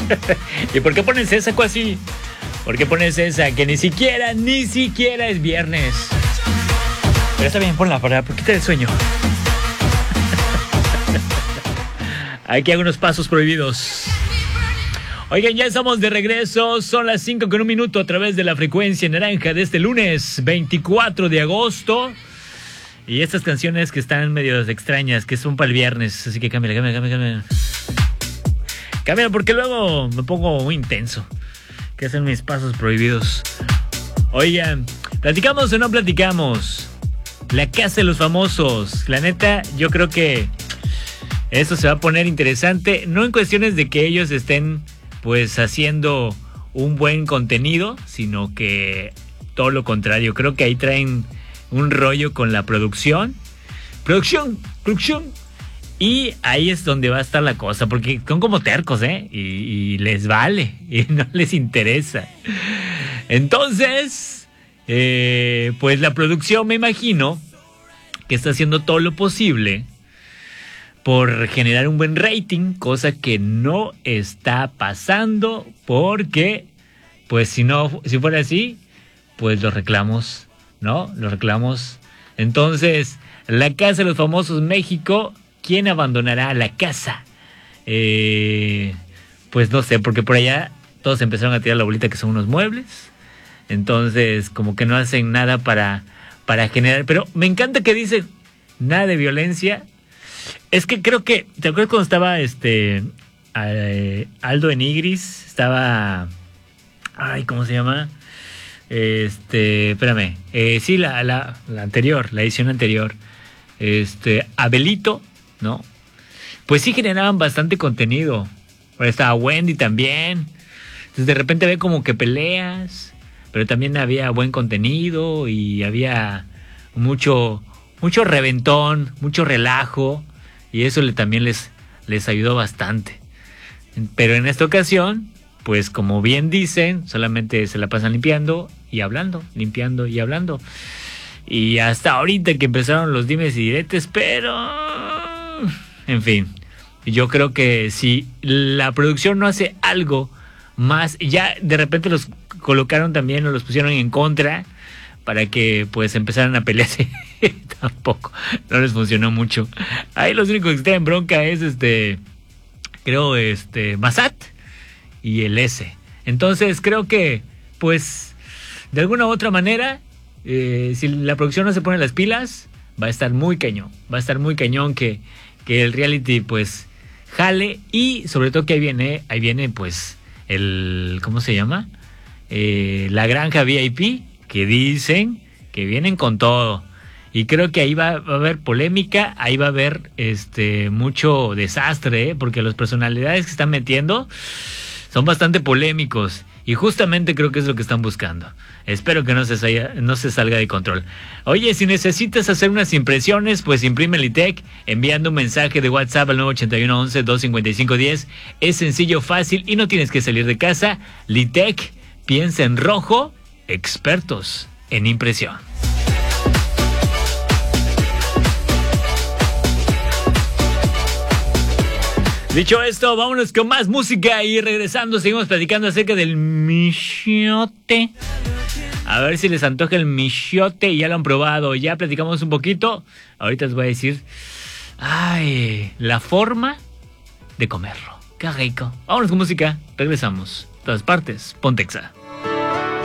¿Y por qué pones esa, Cuasi? ¿Por qué pones esa? Que ni siquiera es viernes. Pero está bien, ponla para quita el sueño. Aquí hago unos pasos prohibidos. Oigan, ya estamos de regreso. Son las 5:01 a través de la frecuencia naranja de este lunes 24 de agosto. Y estas canciones que están medio extrañas, que son para el viernes. Así que cámbiala. Cámbiala porque luego me pongo muy intenso. Que hacen mis pasos prohibidos. Oigan, ¿platicamos o no platicamos? La casa de los famosos. La neta, yo creo que esto se va a poner interesante. No en cuestiones de que ellos estén pues haciendo un buen contenido, sino que todo lo contrario. Creo que ahí traen un rollo con la producción. Producción. Y ahí es donde va a estar la cosa, porque son como tercos, y les vale, y no les interesa. Entonces, pues la producción, me imagino, que está haciendo todo lo posible por generar un buen rating, cosa que no está pasando, porque, pues si fuera así, pues los reclamos, ¿no? Los reclamos. Entonces, la Casa de los Famosos México, ¿quién abandonará la casa? Pues no sé, porque por allá todos empezaron a tirar la bolita que son unos muebles. Entonces, como que no hacen nada para generar. Pero me encanta que dice nada de violencia. Es que creo que, ¿te acuerdas cuando estaba Aldo en Igris? Estaba, ¿cómo se llama? Espérame. Sí, la anterior, la edición anterior. Abelito, ¿no? Pues sí generaban bastante contenido. Ahora estaba Wendy también. Entonces de repente ve como que peleas, pero también había buen contenido y había mucho reventón, mucho relajo, y eso también les ayudó bastante. Pero en esta ocasión, pues como bien dicen, solamente se la pasan limpiando y hablando. Y hasta ahorita que empezaron los dimes y diretes, pero en fin, yo creo que si la producción no hace algo más, ya de repente los colocaron también o los pusieron en contra para que pues empezaran a pelearse. Tampoco, no les funcionó mucho. Ahí los únicos que están en bronca es creo Massat y el S. Entonces creo que pues de alguna u otra manera, si la producción no se pone las pilas, va a estar muy cañón. Va a estar muy cañón que el reality pues jale, y sobre todo que ahí viene pues ¿cómo se llama? La granja VIP, que dicen que vienen con todo. Y creo que ahí va a haber polémica, ahí va a haber mucho desastre, porque las personalidades que están metiendo son bastante polémicos. Y justamente creo que es lo que están buscando. Espero que no se salga de control. Oye, si necesitas hacer unas impresiones, pues imprime Litec enviando un mensaje de WhatsApp al 981 25510. Es sencillo, fácil y no tienes que salir de casa. Litec, piensa en rojo, expertos en impresión. Dicho esto, vámonos con más música y regresando seguimos platicando acerca del michote. A ver si les antoja el michote y ya lo han probado. Ya platicamos un poquito. Ahorita les voy a decir, la forma de comerlo. Qué rico. Vámonos con música. Regresamos. Todas partes. Pontexa.